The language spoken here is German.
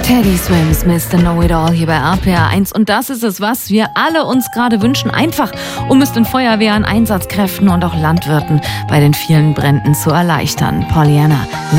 Teddy Swims, Mr. Know-It-All hier bei RPR 1. Und das ist es, was wir alle uns gerade wünschen. Einfach, um es den Feuerwehren, Einsatzkräften und auch Landwirten bei den vielen Bränden zu erleichtern. Pollyanna